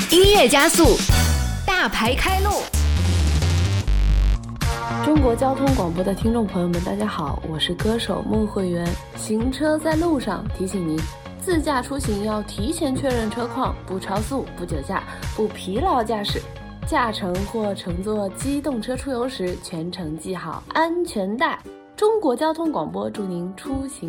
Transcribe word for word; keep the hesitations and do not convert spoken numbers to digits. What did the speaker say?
音乐加速，大牌开路。 中国交通广播的听众朋友们，大家好，我是歌手孟慧圆。行车在路上，提醒您，自驾出行要提前确认车况，不超速，不酒驾，不疲劳驾驶。驾乘或乘坐机动车出游时，全程系好安全带。中国交通广播祝您出行